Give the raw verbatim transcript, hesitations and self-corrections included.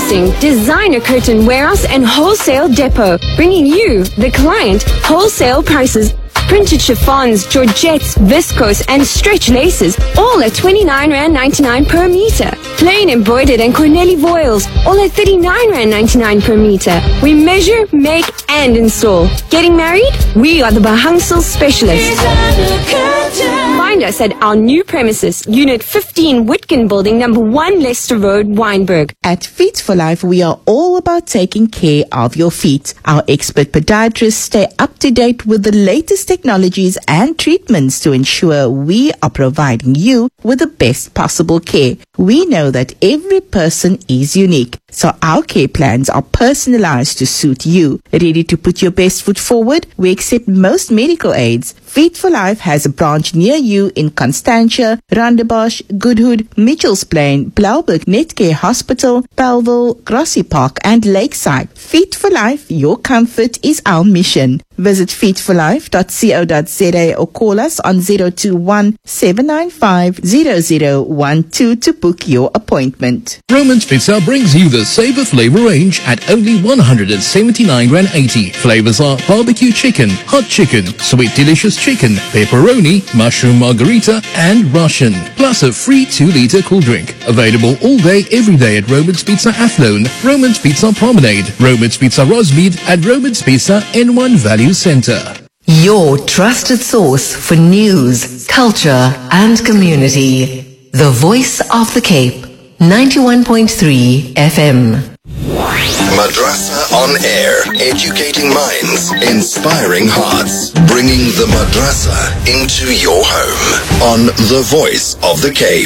Introducing Designer Curtain Warehouse and Wholesale Depot, bringing you, the client, wholesale prices. Printed chiffons, georgettes, viscose, and stretch laces, all at twenty-nine rand ninety-nine per meter. Plain embroidered and Cornelli voiles, all at thirty-nine rand ninety-nine per meter. We measure, make, and install. Getting married? We are the Bahangsel specialists. Find us at our new premises, Unit fifteen, Whitkin Building, number one, Leicester Road, Wynberg. At Feet for Life, we are all about taking care of your feet. Our expert podiatrists stay up to date with the latest technologies and treatments to ensure we are providing you with the best possible care. We know that every person is unique, so our care plans are personalized to suit you. Ready to put your best foot forward? We accept most medical aids. Feet for Life has a branch near you in Constantia, Rondebosch, Goodhood, Mitchells Plain, Blauberg Netcare Hospital, Belleville, Grassy Park, and Lakeside. Feet for Life, your comfort is our mission. Visit feet for life dot co dot za or call us on zero two one, seven nine five, zero zero one two to book your appointment. Roman's Pizza brings you the Saver Flavor range at only one hundred seventy-nine rand eighty. Flavors are barbecue chicken, hot chicken, sweet delicious chicken, pepperoni, mushroom margarita, and Russian. Plus a free two litre cool drink. Available all day, every day at Roman's Pizza Athlone, Roman's Pizza Promenade, Roman's Pizza Rosmead, and Roman's Pizza N one Value Center. Your trusted source for news, culture, and community. The Voice of the Cape, ninety-one point three F M. Madrasa on air, educating minds, inspiring hearts, bringing the madrasa into your home on The Voice of the Cape.